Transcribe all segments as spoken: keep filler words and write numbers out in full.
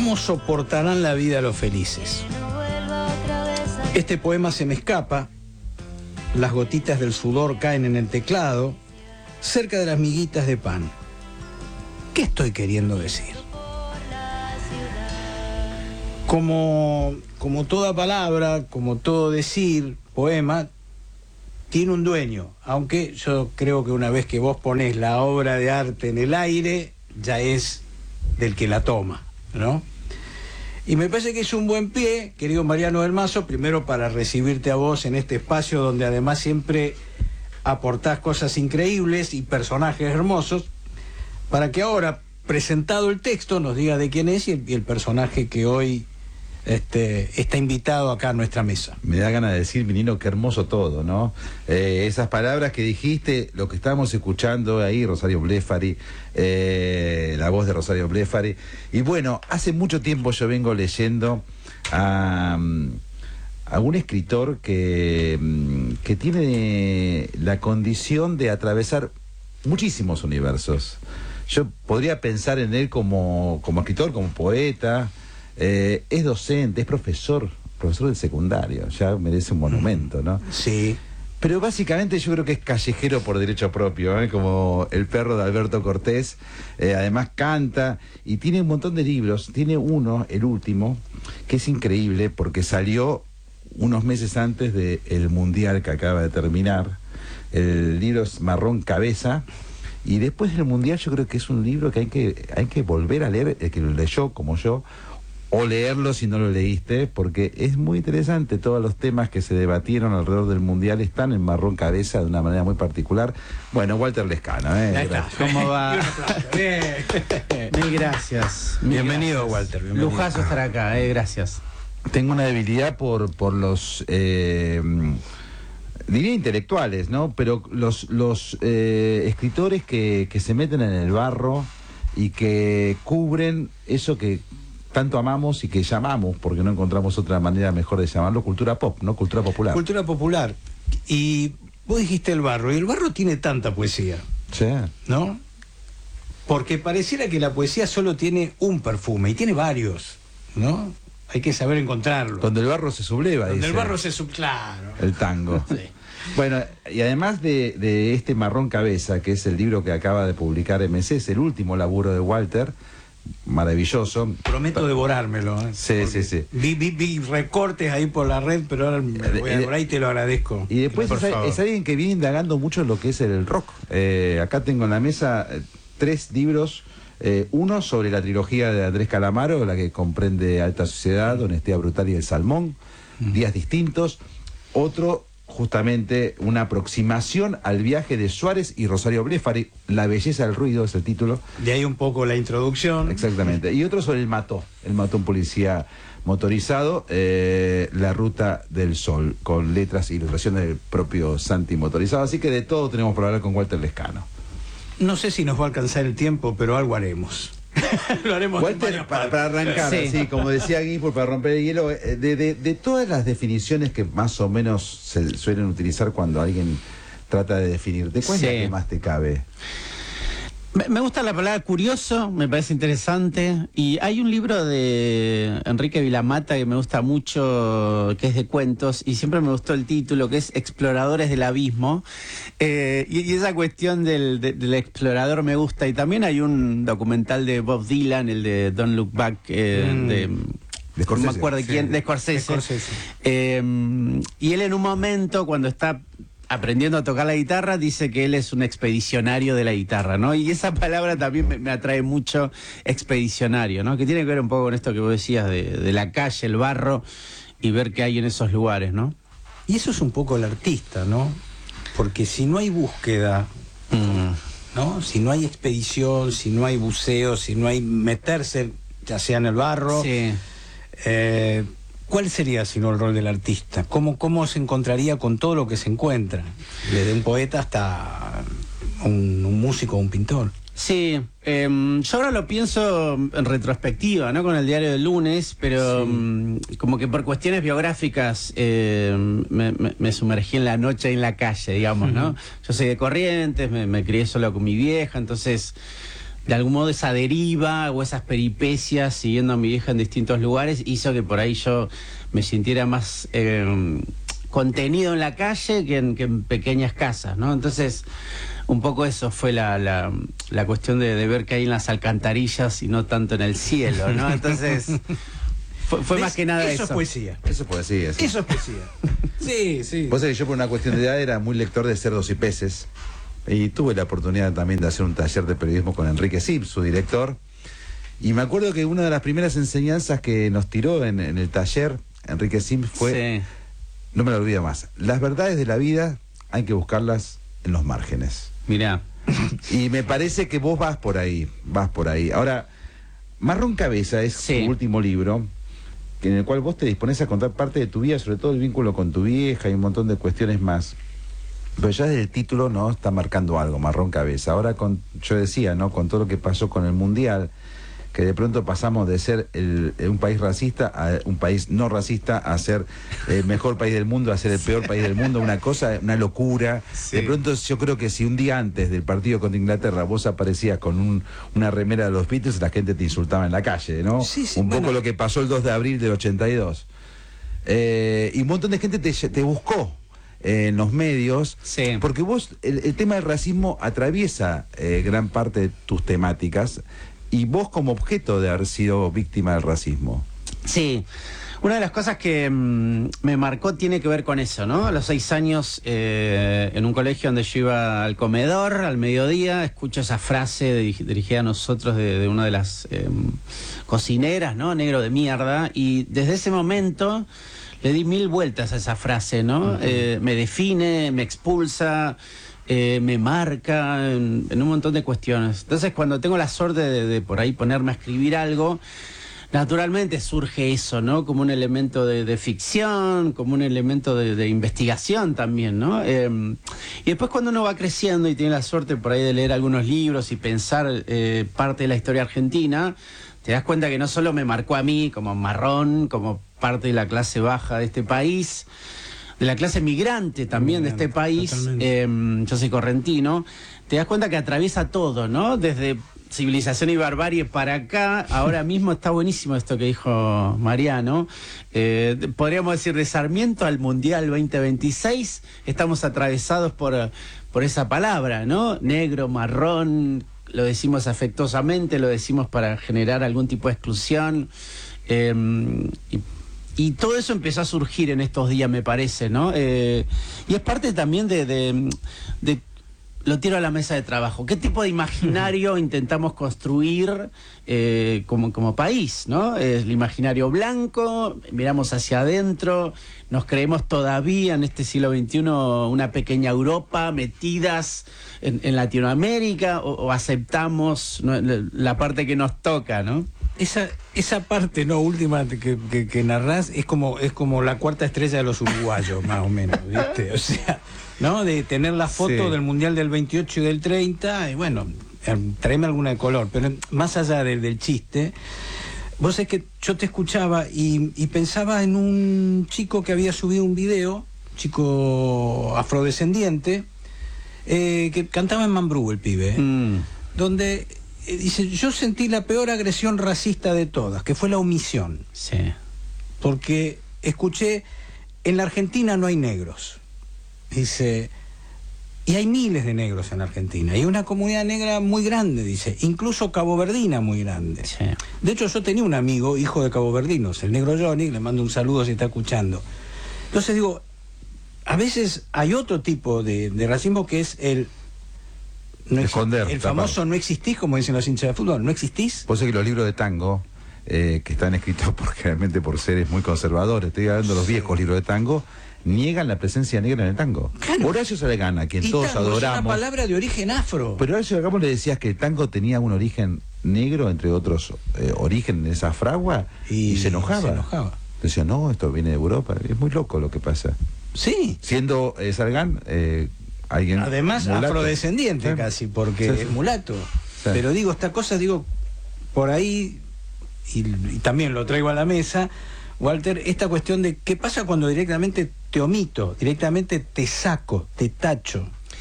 ¿Cómo soportarán la vida los felices? Este poema se me escapa, las gotitas del sudor caen en el teclado, cerca de las miguitas de pan. ¿Qué estoy queriendo decir? Como, como toda palabra, como todo decir, poema, tiene un dueño, aunque yo creo que una vez que vos ponés la obra de arte en el aire, ya es del que la toma, ¿no? Y me parece que es un buen pie, querido Mariano del Mazo, primero para recibirte a vos en este espacio donde además siempre aportás cosas increíbles y personajes hermosos, para que ahora, presentado el texto, nos diga de quién es y el, y el personaje que hoy este, está invitado acá a nuestra mesa. Me da ganas de decir, menino, qué hermoso todo, ¿no? Eh, esas palabras que dijiste, lo que estábamos escuchando ahí, Rosario Blefari, eh, la voz de Rosario Blefari. Y bueno, hace mucho tiempo yo vengo leyendo a, a un escritor que, que tiene la condición de atravesar muchísimos universos. Yo podría pensar en él como, como escritor, como poeta. Eh, es docente, es profesor, profesor del secundario, ya merece un monumento, ¿no? Sí. Pero básicamente yo creo que es callejero por derecho propio, ¿eh? Como el perro de Alberto Cortés. Eh, además canta y tiene un montón de libros. Tiene uno, el último, que es increíble porque salió unos meses antes del Mundial que acaba de terminar. El libro es Marrón Cabeza. Y después del Mundial yo creo que es un libro que hay que, hay que volver a leer, el que lo leyó como yo, o leerlo si no lo leíste, porque es muy interesante. Todos los temas que se debatieron alrededor del Mundial están en Marrón Cabeza de una manera muy particular. Bueno, Walter Lescano, ¿eh? Ahí está. ¿Cómo va? Bien. Mil gracias. Mil Bienvenido, gracias. Walter. Bienvenido. Lujazo estar acá, eh, gracias. Tengo una debilidad por, por los... Eh, diría intelectuales, ¿no? Pero los, los eh, escritores que, que se meten en el barro y que cubren eso que tanto amamos y que llamamos, porque no encontramos otra manera mejor de llamarlo, cultura pop, ¿no? Cultura popular. Cultura popular. Y vos dijiste el barro, y el barro tiene tanta poesía, Sí. ¿no? Porque pareciera que la poesía solo tiene un perfume, y tiene varios, ¿no? Hay que saber encontrarlo. Donde el barro se subleva, Donde dice el barro se sub... Claro. el tango. Sí. Bueno, y además de, de este Marrón Cabeza, que es el libro que acaba de publicar M C, es el último laburo de Walter, maravilloso. Prometo devorármelo. ¿eh? Sí, sí, sí. Vi, vi, vi recortes ahí por la red, pero ahora me voy a devorar y te lo agradezco. Y después Por es, favor. es alguien que viene indagando mucho en lo que es el rock. Eh, acá tengo en la mesa eh, tres libros. Eh, uno sobre la trilogía de Andrés Calamaro, la que comprende Alta Sociedad, Honestidad Brutal y El Salmón, mm. Días Distintos. Otro, justamente, una aproximación al viaje de Suárez y Rosario Blefari, La Belleza del Ruido es el título. De ahí un poco la introducción. Exactamente. Y otro sobre el Mató, el Mató, un policía motorizado, eh, La Ruta del Sol, con letras e ilustraciones del propio Santi motorizado. Así que de todo tenemos por hablar con Walter Lescano. No sé si nos va a alcanzar el tiempo, pero algo haremos. Lo haremos. Walter, para, para arrancar, Sí. sí, como decía Guipur, para romper el hielo, de, de, de todas las definiciones que más o menos se suelen utilizar cuando alguien trata de definirte, ¿cuál Sí. es la que más te cabe? Me, me gusta la palabra curioso, me parece interesante. Y hay un libro de Enrique Vilamata que me gusta mucho, que es de cuentos, y siempre me gustó el título, que es Exploradores del Abismo. Eh, y, y esa cuestión del, de, del explorador me gusta. Y también hay un documental de Bob Dylan, el de Don't Look Back, eh, Mm. de... De Scorsese. No me acuerdo de quién, Sí, de Scorsese. de Scorsese. Eh, y él en un momento, cuando está aprendiendo a tocar la guitarra, dice que él es un expedicionario de la guitarra, ¿no? Y esa palabra también me, me atrae mucho, expedicionario, ¿no? Que tiene que ver un poco con esto que vos decías de, de la calle, el barro, y ver qué hay en esos lugares, ¿no? Y eso es un poco el artista, ¿no? Porque si no hay búsqueda, Mm. ¿no? Si no hay expedición, si no hay buceo, si no hay meterse, ya sea en el barro, Sí. eh, ¿cuál sería sino el rol del artista? ¿Cómo, ¿Cómo se encontraría con todo lo que se encuentra? Desde un poeta hasta un, un músico o un pintor. Sí, eh, yo ahora lo pienso en retrospectiva, ¿no? Con el diario del lunes, pero Sí. um, como que por cuestiones biográficas eh, me, me, me sumergí en la noche en la calle, digamos, ¿no? Uh-huh. Yo soy de Corrientes, me, me crié solo con mi vieja, entonces de algún modo esa deriva o esas peripecias siguiendo a mi vieja en distintos lugares hizo que por ahí yo me sintiera más eh, contenido en la calle que en, que en pequeñas casas, ¿no? Entonces, un poco eso fue la, la, la cuestión de, de ver que hay en las alcantarillas y no tanto en el cielo, ¿no? Entonces, fue, fue más que nada eso. Eso es poesía. Eso es poesía, sí. Eso es poesía. Sí, sí. Vos sabés que yo por una cuestión de edad era muy lector de Cerdos y Peces y tuve la oportunidad también de hacer un taller de periodismo con Enrique Sims, su director, y me acuerdo que una de las primeras enseñanzas que nos tiró en, en el taller Enrique Sims fue, sí. no me lo olvido más, las verdades de la vida hay que buscarlas en los márgenes. Mirá. Y me parece que vos vas por ahí, vas por ahí. Ahora, Marrón Cabeza es sí. tu último libro, en el cual vos te disponés a contar parte de tu vida, sobre todo el vínculo con tu vieja y un montón de cuestiones más. Pero ya desde el título no está marcando algo, Marrón Cabeza. Ahora con, yo decía, ¿no? Con todo lo que pasó con el Mundial, que de pronto pasamos de ser el, un país racista a un país no racista, a ser el mejor país del mundo, a ser el peor país del mundo, una cosa, una locura. Sí. De pronto yo creo que si un día antes del partido contra Inglaterra vos aparecías con un, una remera de los Beatles, la gente te insultaba en la calle, ¿no? Sí, sí, un bueno. poco lo que pasó el dos de abril del ochenta y dos. Eh, y un montón de gente te, te buscó en los medios, sí. porque vos, el, el tema del racismo atraviesa eh, gran parte de tus temáticas, y vos como objeto de haber sido víctima del racismo. Sí, una de las cosas que mmm, me marcó tiene que ver con eso, ¿no? A los seis años, eh, en un colegio donde yo iba al comedor, al mediodía, escucho esa frase dirig dirigida a nosotros de, de una de las eh, cocineras, ¿no? Negro de mierda, y desde ese momento le di mil vueltas a esa frase, ¿no? Uh-huh. eh, me define, me expulsa, eh, me marca en, en un montón de cuestiones. Entonces, cuando tengo la suerte de, de por ahí ponerme a escribir algo, naturalmente surge eso, ¿no? Como un elemento de, de ficción, como un elemento de, de investigación también, ¿no? Eh, y después cuando uno va creciendo y tiene la suerte por ahí de leer algunos libros y pensar eh, parte de la historia argentina, te das cuenta que no solo me marcó a mí como marrón, como parte de la clase baja de este país, de la clase migrante también de este país, eh, yo soy correntino, te das cuenta que atraviesa todo, ¿no? Desde civilización y barbarie para acá, ahora mismo está buenísimo esto que dijo Mariano, eh, podríamos decir de Sarmiento al Mundial veinte veintiséis, estamos atravesados por, por esa palabra, ¿no? Negro, marrón, lo decimos afectuosamente, lo decimos para generar algún tipo de exclusión, eh, y Y todo eso empezó a surgir en estos días, me parece, ¿no? Eh, y es parte también de, de, de... Lo tiro a la mesa de trabajo. ¿Qué tipo de imaginario intentamos construir eh, como, como país, ¿no? Es el imaginario blanco, miramos hacia adentro, nos creemos todavía en este siglo veintiuno una pequeña Europa metidas en, en Latinoamérica, o, o aceptamos, ¿no?, la parte que nos toca, ¿no? Esa, esa parte no última que, que, que narrás es como, es como la cuarta estrella de los uruguayos, más o menos, ¿viste? O sea, ¿no? De tener la foto sí. del Mundial del veintiocho y del treinta, y bueno, tráeme alguna de color, pero más allá del, del chiste, vos sabés que yo te escuchaba y, y pensaba en un chico que había subido un video, chico afrodescendiente, eh, que cantaba en Mambrú, el pibe, ¿eh? mm. donde... Dice, yo sentí la peor agresión racista de todas, que fue la omisión. Sí. Porque escuché, en la Argentina no hay negros. Dice, y hay miles de negros en Argentina. Y una comunidad negra muy grande, dice, incluso caboverdina muy grande. Sí. De hecho, yo tenía un amigo, hijo de caboverdinos, el negro Johnny, le mando un saludo si está escuchando. Entonces digo, a veces hay otro tipo de, de racismo que es el... No Esconder, el famoso tapar. No existís, como dicen los hinchas de fútbol, no existís. Vos sabés que los libros de tango, eh, que están escritos por, generalmente por seres muy conservadores, estoy hablando de los viejos libros de tango, niegan la presencia negra en el tango. Claro. Horacio Salgán, a quien y todos tango adoramos. Es una palabra de origen afro. Pero Horacio Salgán le decías que el tango tenía un origen negro, entre otros eh, orígenes de esa fragua, y, y se enojaba. Se enojaba. Decía, no, esto viene de Europa. Es muy loco lo que pasa. Sí. Siendo eh, Salgán... Eh, alguien además mulato. Afrodescendiente, sí. Casi, porque sí, sí. es mulato. Sí. Pero digo, esta cosa, digo, por ahí, y, y también lo traigo a la mesa, Walter, esta cuestión de qué pasa cuando directamente te omito, directamente te saco, te tacho.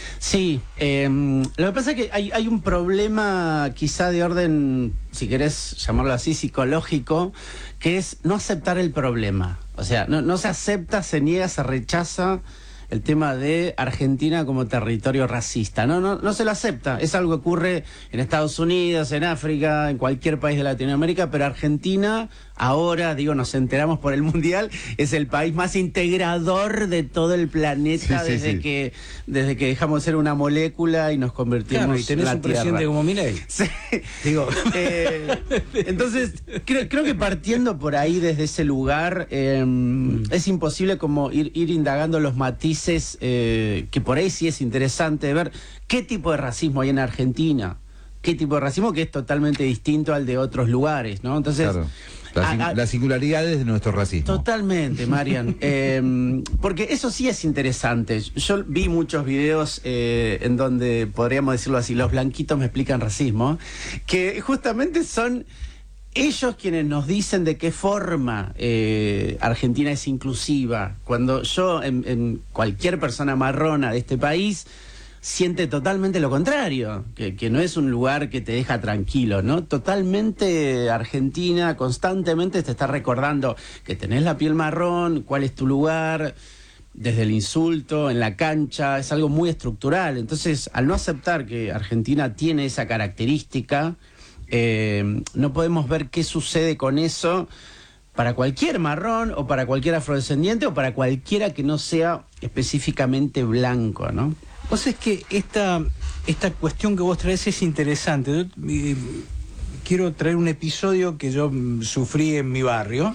Sí, eh, lo que pasa es que hay, hay un problema quizá de orden, si querés llamarlo así, psicológico, que es no aceptar el problema. O sea, no, no se acepta, se niega, se rechaza el tema de Argentina como territorio racista. No, no, no se lo acepta. Es algo que ocurre en Estados Unidos, en África, en cualquier país de Latinoamérica, pero Argentina, ahora, digo, nos enteramos por el Mundial, es el país más integrador de todo el planeta. Sí, sí, desde, sí. Que, desde que dejamos de ser una molécula y nos convertimos claro, y tenés en la un presidente Tierra. como Milei. Sí. Digo. Eh, entonces, creo, creo que partiendo por ahí, desde ese lugar, eh, mm. es imposible como ir, ir indagando los matices, eh, que por ahí sí es interesante ver qué tipo de racismo hay en Argentina, qué tipo de racismo que es totalmente distinto al de otros lugares, ¿no? Entonces, claro. Las, a, a, las singularidades de nuestro racismo. Totalmente, Marian. eh, porque eso sí es interesante. Yo vi muchos videos eh, en donde, podríamos decirlo así, los blanquitos me explican racismo, que justamente son ellos quienes nos dicen de qué forma eh, Argentina es inclusiva. Cuando yo, en, en cualquier persona marrona de este país, siente totalmente lo contrario, que, que no es un lugar que te deja tranquilo, ¿no? Totalmente Argentina constantemente te está recordando que tenés la piel marrón, cuál es tu lugar, desde el insulto, en la cancha, es algo muy estructural. Entonces, al no aceptar que Argentina tiene esa característica, eh, no podemos ver qué sucede con eso para cualquier marrón o para cualquier afrodescendiente o para cualquiera que no sea específicamente blanco, ¿no? O sea, es que esta, esta cuestión que vos traes es interesante. Yo, eh, quiero traer un episodio que yo sufrí en mi barrio.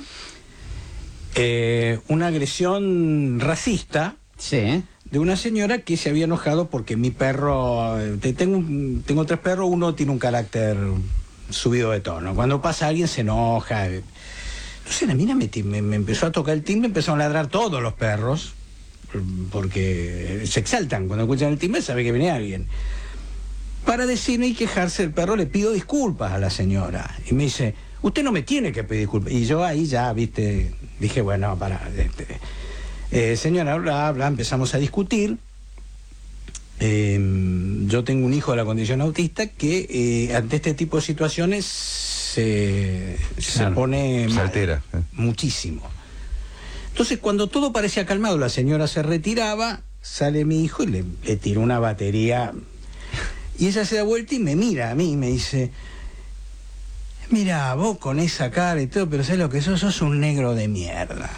Eh, una agresión racista, sí, de una señora que se había enojado porque mi perro... Eh, tengo, tengo tres perros, uno tiene un carácter subido de tono. Cuando pasa alguien se enoja. Entonces la mina me, me, me empezó a tocar el timbre, empezaron a ladrar todos los perros, porque se exaltan cuando escuchan el timbre, sabe que viene alguien. Para decirme y quejarse el perro, le pido disculpas a la señora. Y me dice, usted no me tiene que pedir disculpas. Y yo ahí ya, viste, dije, bueno, para... Este, eh, señora, bla, bla, empezamos a discutir. Eh, yo tengo un hijo de la condición autista que eh, ante este tipo de situaciones se, claro, se pone... Se altera. Mal, muchísimo. Entonces, cuando todo parecía calmado, la señora se retiraba, sale mi hijo y le, le tira una batería. Y ella se da vuelta y me mira a mí y me dice, mira, vos con esa cara y todo, pero ¿sabes lo que sos? Sos un negro de mierda.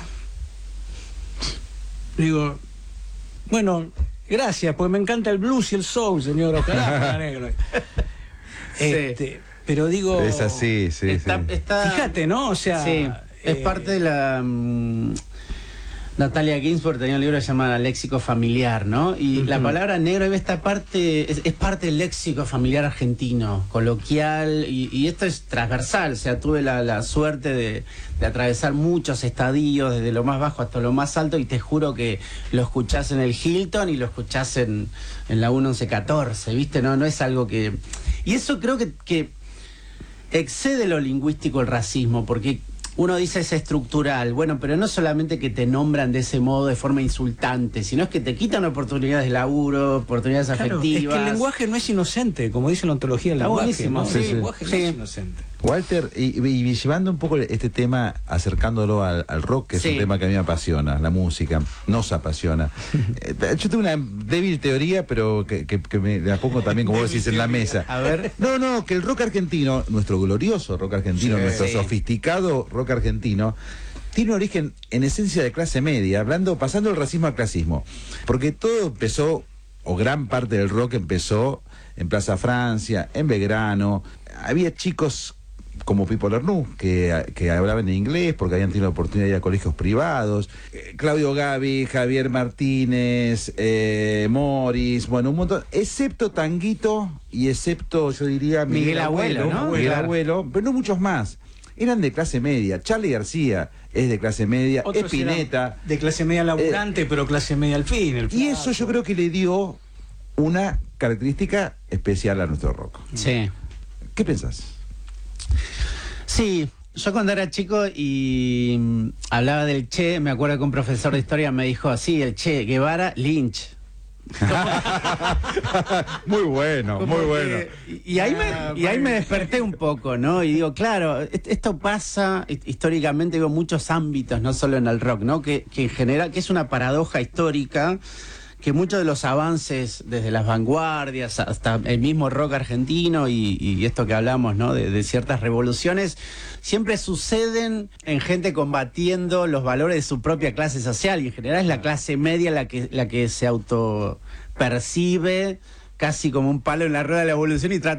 Digo, bueno, gracias, porque me encanta el blues y el soul, señor, ojalá fuera negro. Este, sí. Pero digo... Es así, sí, está, sí. Está, fíjate, ¿no? O sea... Sí, es eh, parte de la... Um, Natalia Ginsburg tenía un libro que se llama Léxico Familiar, ¿no? Y uh-huh. la palabra negro, esta parte, es, es parte del léxico familiar argentino, coloquial, y, y esto es transversal. O sea, tuve la, la suerte de, de atravesar muchos estadios, desde lo más bajo hasta lo más alto, y te juro que lo escuchás en el Hilton y lo escuchás en, en la once catorce, ¿viste? No, no es algo que... Y eso creo que, que excede lo lingüístico el racismo, porque... Uno dice es estructural, bueno, pero no solamente que te nombran de ese modo de forma insultante, sino es que te quitan oportunidades de laburo, oportunidades claro, afectivas. Es que el lenguaje no es inocente, como dice la ontología del lenguaje. Buenísimo, ¿no? sí, El lenguaje sí. no es inocente. Walter, y, y llevando un poco este tema, acercándolo al, al rock, que es sí. un tema que a mí me apasiona, la música, nos apasiona. Yo tengo una débil teoría, pero que, que, que me la pongo también, como vos decís, en la mesa. A ver. No, no, que el rock argentino, nuestro glorioso rock argentino, sí, nuestro sí. sofisticado rock argentino, tiene un origen en esencia de clase media, hablando, pasando el racismo al clasismo. Porque todo empezó, o gran parte del rock empezó en Plaza Francia, en Belgrano. Había chicos como Pipo Lernoux, que, que hablaban en inglés porque habían tenido la oportunidad de ir a colegios privados, eh, Claudio Gavi, Javier Martínez, eh, Morris, bueno, un montón, excepto Tanguito y excepto, yo diría, Miguel, Miguel Abuelo, Abuelo, ¿no? Miguel Claro. Abuelo, pero no muchos más. Eran de clase media. Charly García es de clase media, Otros Spinetta. De clase media laburante, eh, pero clase media al fin. El y eso yo creo que le dio una característica especial a nuestro rock. Sí. ¿Qué pensás? Sí, yo cuando era chico y mm, hablaba del Che, me acuerdo que un profesor de historia me dijo, sí, el Che Guevara, Lynch. Muy bueno, Como muy que- bueno. y, y ahí me, y ahí me desperté un poco, ¿no? Y digo, claro, est- esto pasa hi- históricamente, digo, en muchos ámbitos, no solo en el rock, ¿no? Que, que en general, que es una paradoja histórica, que muchos de los avances, desde las vanguardias hasta el mismo rock argentino y, y esto que hablamos, ¿no? De, de ciertas revoluciones, siempre suceden en gente combatiendo los valores de su propia clase social, y en general es la clase media la que, la que se autopercibe casi como un palo en la rueda de la evolución y trata